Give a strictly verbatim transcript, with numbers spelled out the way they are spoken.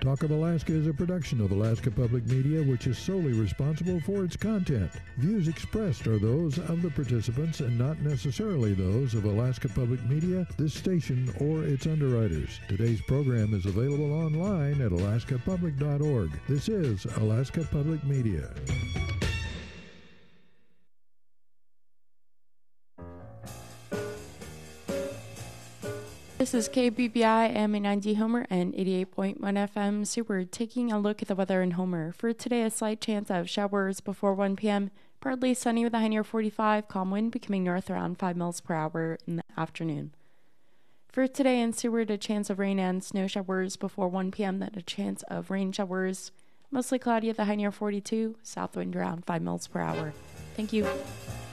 Talk of Alaska is a production of Alaska Public Media, which is solely responsible for its content. Views expressed are those of the participants and not necessarily those of Alaska Public Media, this station, or its underwriters. Today's program is available online at alaska public dot org. This is Alaska Public Media. This is K B B I M A nine D Homer and eighty-eight point one F M Seward, taking a look at the weather in Homer. For today, a slight chance of showers before one p.m., partly sunny with a high near forty-five, calm wind becoming north around five miles per hour in the afternoon. For today in Seward, a chance of rain and snow showers before one p.m., then a chance of rain showers, mostly cloudy at the high near forty-two, south wind around five miles per hour. Thank you.